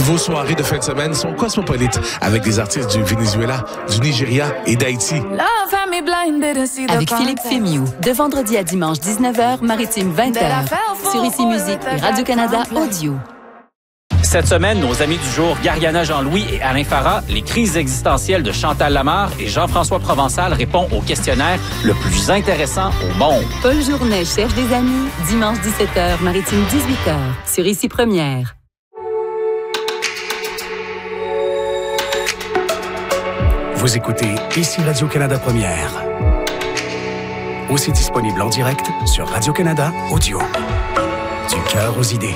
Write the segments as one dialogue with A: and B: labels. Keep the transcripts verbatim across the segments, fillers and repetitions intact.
A: Vos soirées de fin de semaine sont cosmopolites avec des artistes du Venezuela, du Nigeria et d'Haïti.
B: Avec Philippe Fémiou, de vendredi à dimanche dix-neuf heures, Maritime vingt heures, sur Ici Musique et Radio-Canada Audio.
C: Cette semaine, nos amis du jour, Gariana Jean-Louis et Alain Farah, les crises existentielles de Chantal Lamarre et Jean-François Provençal répondent au questionnaire le plus intéressant au monde.
B: Paul Journet cherche des amis, dimanche dix-sept heures, Maritime dix-huit heures, sur Ici Première.
D: Vous écoutez Ici Radio-Canada Première. Aussi disponible en direct sur Radio-Canada Audio. Du cœur aux idées.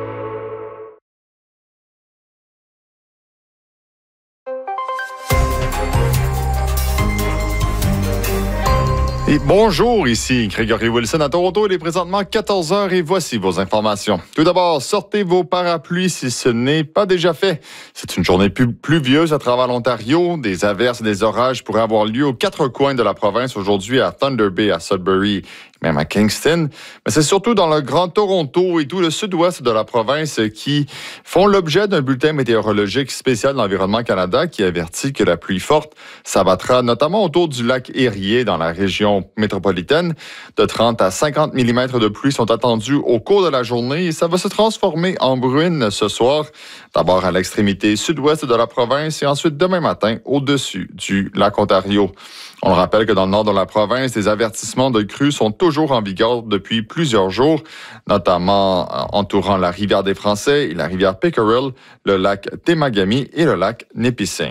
E: Et bonjour, ici Grégory Wilson à Toronto. Il est présentement quatorze heures et voici vos informations. Tout d'abord, sortez vos parapluies si ce n'est pas déjà fait. C'est une journée plus pluvieuse à travers l'Ontario. Des averses et des orages pourraient avoir lieu aux quatre coins de la province aujourd'hui à Thunder Bay, à Sudbury, même à Kingston. Mais c'est surtout dans le Grand Toronto et tout le sud-ouest de la province qui font l'objet d'un bulletin météorologique spécial de l'Environnement Canada qui avertit que la pluie forte s'abattra notamment autour du lac Erie dans la région métropolitaine. De trente à cinquante millimètres de pluie sont attendus au cours de la journée et ça va se transformer en bruine ce soir. D'abord à l'extrémité sud-ouest de la province et ensuite demain matin au-dessus du lac Ontario. On le rappelle que dans le nord de la province, des avertissements de crues sont toujours en vigueur depuis plusieurs jours, notamment entourant la rivière des Français et la rivière Pickerel, le lac Temagami et le lac Nipissing.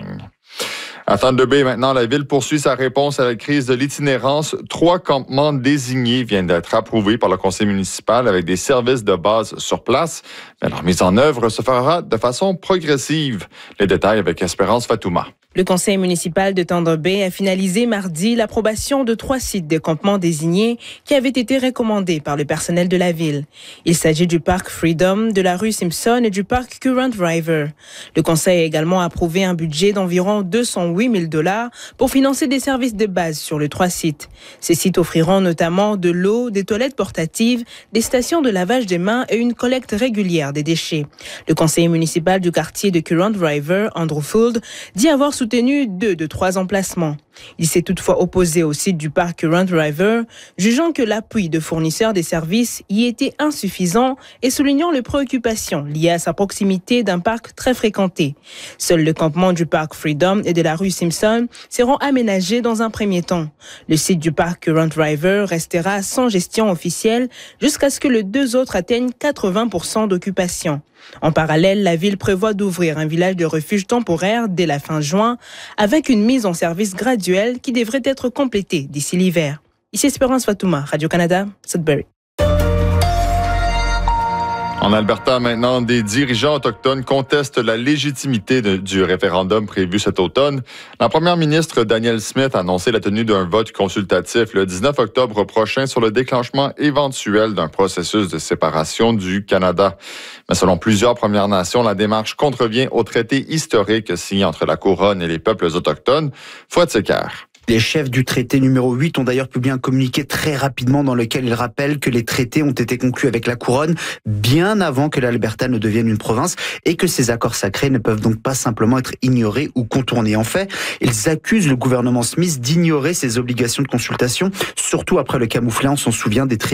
E: À Thunder Bay, maintenant, la ville poursuit sa réponse à la crise de l'itinérance. Trois campements désignés viennent d'être approuvés par le conseil municipal avec des services de base sur place. Mais leur mise en œuvre se fera de façon progressive. Les détails avec Espérance Fatouma.
F: Le conseil municipal de Thunder Bay a finalisé mardi l'approbation de trois sites de campement désignés qui avaient été recommandés par le personnel de la ville. Il s'agit du parc Freedom, de la rue Simpson et du parc Current River. Le conseil a également approuvé un budget d'environ deux cent huit mille dollars pour financer des services de base sur les trois sites. Ces sites offriront notamment de l'eau, des toilettes portatives, des stations de lavage des mains et une collecte régulière des déchets. Le conseiller municipal du quartier de Current River, Andrew Fould, dit avoir soutenu tenu deux de trois emplacements. Il s'est toutefois opposé au site du parc Current River, jugeant que l'appui de fournisseurs des services y était insuffisant et soulignant les préoccupations liées à sa proximité d'un parc très fréquenté. Seul le campement du parc Freedom et de la rue Simpson seront aménagés dans un premier temps. Le site du parc Current River restera sans gestion officielle jusqu'à ce que les deux autres atteignent quatre-vingts pour cent d'occupation. En parallèle, la ville prévoit d'ouvrir un village de refuge temporaire dès la fin juin, avec une mise en service graduelle qui devrait être complétée d'ici l'hiver. Ici Espérance Fatouma, Radio-Canada, Sudbury.
E: En Alberta, maintenant, des dirigeants autochtones contestent la légitimité de, du référendum prévu cet automne. La première ministre Danielle Smith a annoncé la tenue d'un vote consultatif le dix-neuf octobre prochain sur le déclenchement éventuel d'un processus de séparation du Canada. Mais selon plusieurs Premières Nations, la démarche contrevient au traité historique signé entre la Couronne et les peuples autochtones. Fouad Secker.
G: Les chefs du traité numéro huit ont d'ailleurs publié un communiqué très rapidement dans lequel ils rappellent que les traités ont été conclus avec la Couronne bien avant que l'Alberta ne devienne une province et que ces accords sacrés ne peuvent donc pas simplement être ignorés ou contournés. En fait, ils accusent le gouvernement Smith d'ignorer ses obligations de consultation, surtout après le camouflet, on s'en souvient, des traités